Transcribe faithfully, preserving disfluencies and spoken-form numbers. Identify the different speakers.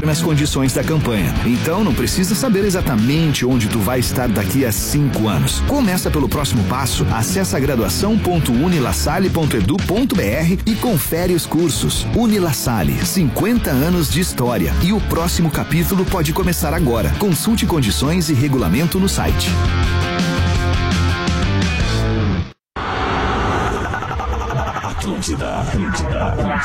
Speaker 1: conforme as condições da campanha. Então não precisa saber exatamente onde tu vai estar daqui a cinco anos. Começa pelo próximo passo, acessa graduação ponto unilasalle ponto edu ponto br e confere os cursos. Unilasalle, cinquenta anos de história e o próximo capítulo pode começar agora. Consulte condições e regulamento no site.
Speaker 2: Atlântida, Atlântida.